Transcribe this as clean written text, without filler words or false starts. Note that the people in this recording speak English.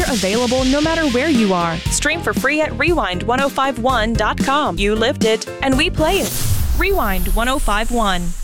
We're available no matter where you are. Stream for free at rewind1051.com. You lived it, and we play it. Rewind 1051.